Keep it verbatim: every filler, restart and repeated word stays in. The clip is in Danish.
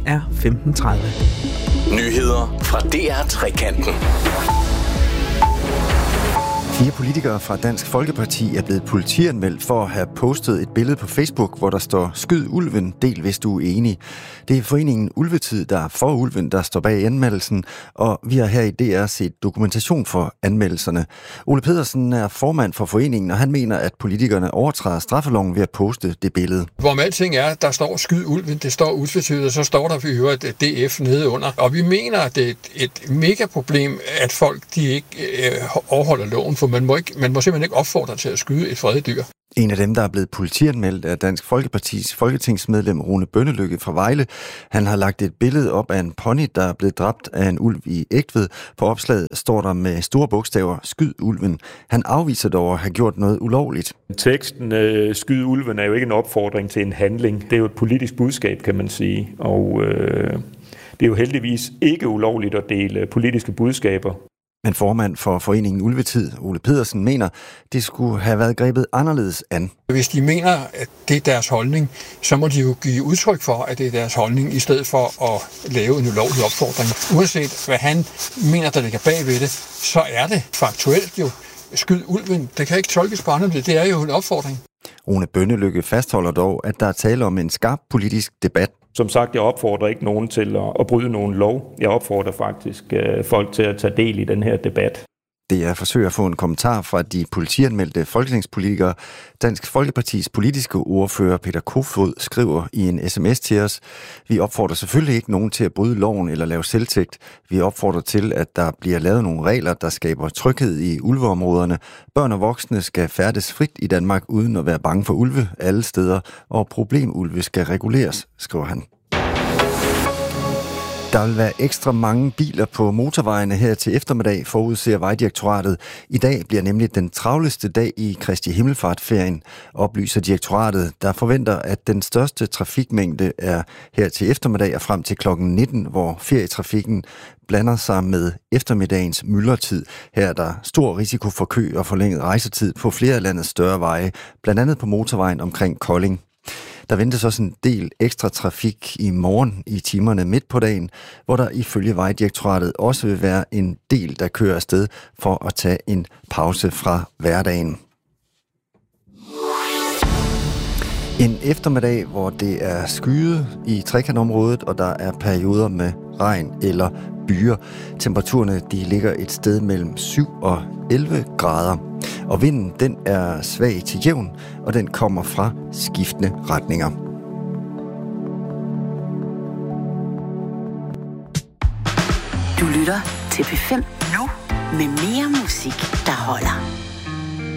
er femten tredive. Nyheder fra D R Trekanten. Fire politikere fra Dansk Folkeparti er blevet politianmeldt for at have postet et billede på Facebook, hvor der står "Skyd ulven, del hvis du er enig". Det er foreningen Ulvetid, der er for ulven, der står bag anmeldelsen, og vi har her i D R set dokumentation for anmeldelserne. Ole Pedersen er formand for foreningen, og han mener, at politikerne overtræder straffeloven ved at poste det billede. Hvor alting er, der står "Skyd ulven", det står utvetydigt, og så står der for øvrigt D F nede under. Og vi mener, at det er et, et mega problem, at folk de ikke øh, overholder loven, for man må, ikke, man må simpelthen ikke opfordre til at skyde et fredet dyr. En af dem, der er blevet politianmeldt, er Dansk Folkepartis folketingsmedlem Rune Bønnelykke fra Vejle. Han har lagt et billede op af en pony, der er blevet dræbt af en ulv i Egtved. På opslaget står der med store bogstaver "Skyd ulven". Han afviser dog at have gjort noget ulovligt. Teksten øh, "Skyd ulven" er jo ikke en opfordring til en handling. Det er jo et politisk budskab, kan man sige. Og øh, det er jo heldigvis ikke ulovligt at dele politiske budskaber. Men formand for foreningen Ulvetid, Ole Pedersen, mener, det skulle have været grebet anderledes an. Hvis de mener, at det er deres holdning, så må de jo give udtryk for, at det er deres holdning, i stedet for at lave en ulovlig opfordring. Uanset hvad han mener, der ligger bag ved det, så er det faktuelt jo "Skyd ulven". Det kan ikke tolkes på andet. Det er jo en opfordring. Rune Bønnelykke fastholder dog, at der er tale om en skarp politisk debat. Som sagt, jeg opfordrer ikke nogen til at, at bryde nogen lov. Jeg opfordrer faktisk øh, folk til at tage del i den her debat. Det er forsøg at få en kommentar fra de politianmeldte folketingspolitikere. Dansk Folkepartis politiske ordfører Peter Kofod skriver i en sms til os: "Vi opfordrer selvfølgelig ikke nogen til at bryde loven eller lave selvtægt. Vi opfordrer til, at der bliver lavet nogle regler, der skaber tryghed i ulveområderne. Børn og voksne skal færdes frit i Danmark uden at være bange for ulve alle steder, og problemulve skal reguleres", skriver han. Der vil være ekstra mange biler på motorvejene her til eftermiddag, forudser Vejdirektoratet. I dag bliver nemlig den travleste dag i Kristi Himmelfartferien, oplyser direktoratet, der forventer, at den største trafikmængde er her til eftermiddag og frem til klokken nitten, hvor ferietrafikken blander sig med eftermiddagens myldretid. Her er der stor risiko for kø og forlænget rejsetid på flere af landets større veje, blandt andet på motorvejen omkring Kolding. Der ventes også en del ekstra trafik i morgen i timerne midt på dagen, hvor der ifølge Vejdirektoratet også vil være en del, der kører afsted for at tage en pause fra hverdagen. En eftermiddag, hvor det er skyet i trekantområdet, og der er perioder med regn eller byer. Temperaturerne de ligger et sted mellem syv og elleve grader. Og vinden den er svag til jævn, og den kommer fra skiftende retninger. Du lytter til P fem nu med mere musik, der holder.